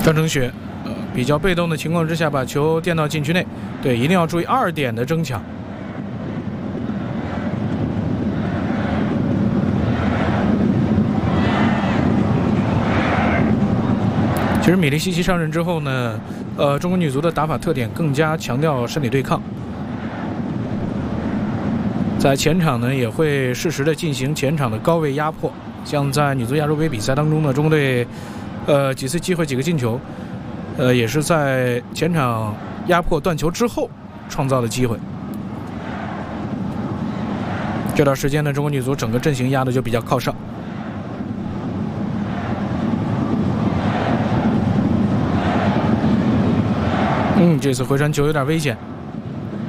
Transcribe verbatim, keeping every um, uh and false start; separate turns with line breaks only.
张承雪，呃，比较被动的情况之下，把球垫到禁区内。对，一定要注意二点的争抢。其实米利西奇上任之后呢，呃，中国女足的打法特点更加强调身体对抗，在前场呢也会适时的进行前场的高位压迫。像在女足亚洲杯比赛当中呢，中国队呃几次机会几个进球，呃也是在前场压迫断球之后创造的机会。这段时间呢，中国女足整个阵型压的就比较靠上。嗯，这次回传球有点危险。